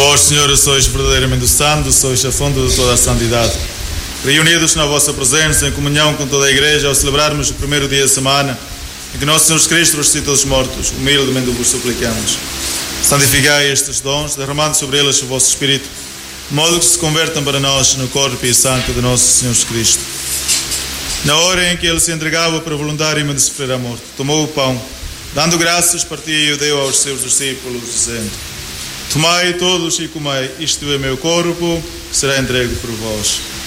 Vós, Senhor, sois verdadeiramente o santo, sois a fonte de toda a santidade. Reunidos na vossa presença, em comunhão com toda a Igreja, ao celebrarmos o primeiro dia da semana, em que nosso Senhor Cristo ressuscitou dos mortos, humildemente vos suplicamos. Santificai estes dons, derramando sobre eles o vosso Espírito, de modo que se convertam para nós no corpo e sangue de nosso Senhor Jesus. Na hora em que ele se entregava para voluntariamente sofrer a morte, tomou o pão, dando graças, partiu e o deu aos seus discípulos, dizendo: Tomai todos e comei, isto é meu corpo, que será entregue por vós.